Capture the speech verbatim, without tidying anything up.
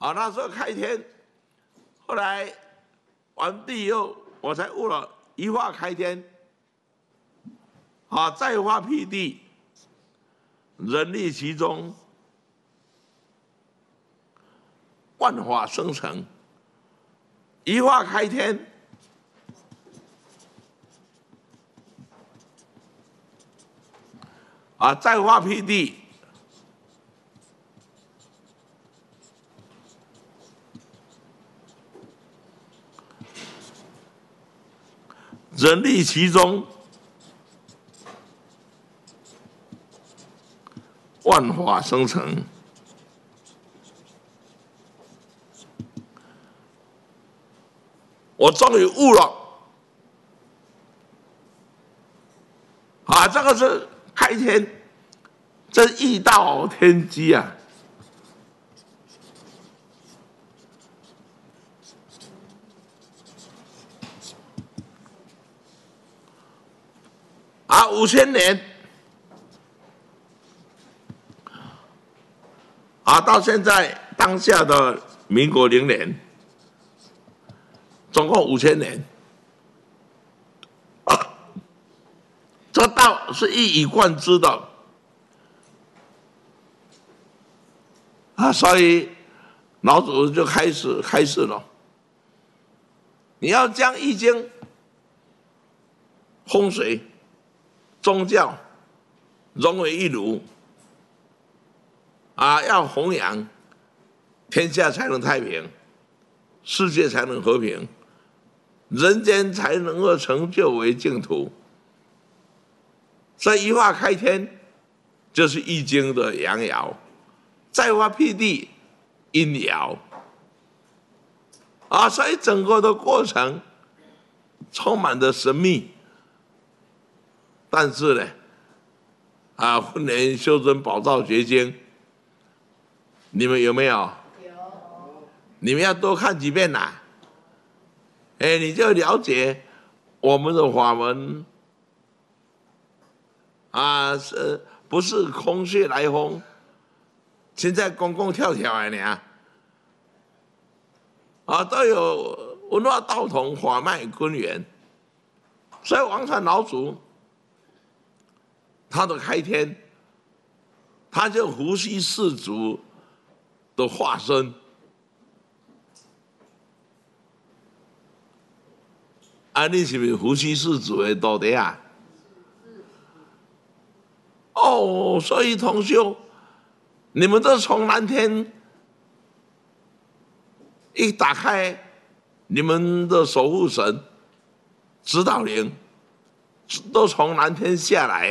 啊，那时候开天，后来完毕以后，我才悟了一化开天，啊，再化辟地，人立其中，万法生成。一化开天，啊，再化辟地，人立其中，万法生成。我终于悟了，啊，这个是开天，这异道天机啊！啊，五千年，啊，到现在当下的民国零年。总共五千年，啊，这道是一以贯之的啊，所以老祖就开始开始了。你要将《易经》、风水、宗教融为一炉啊，要弘扬，天下才能太平，世界才能和平。人间才能够成就为净土，所以一化开天就是《易经》的阳爻，再化辟地阴爻啊，所以整个的过程充满着神秘，但是呢，啊，混元修真宝造绝经，你们有没有？有。你们要多看几遍呐、啊。哎，你就了解我们的法门啊，是不是空穴来风？现在公公跳跳的呢，啊，都有文化道统、法脉根源。所以王禅老祖他的开天，他就伏羲氏族的化身。啊，你是不是伏羲氏族的徒弟啊？哦，所以同修，你们都从蓝天一打开，你们的守护神指导灵都从蓝天下来。